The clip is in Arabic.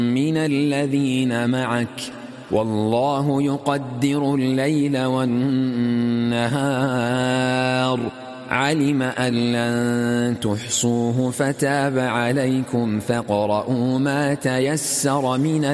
من الذين معك والله يقدر الليل والنهار علم أن لن تحصوه فتاب عليكم فاقرؤوا ما تيسر من